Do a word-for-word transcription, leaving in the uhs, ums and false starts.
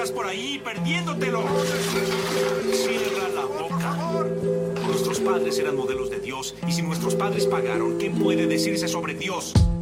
andas por ahí perdiéndotelo. Cierra la boca. Nuestros padres eran modelos de Dios, y si nuestros padres pagaron, ¿qué puede decirse sobre Dios?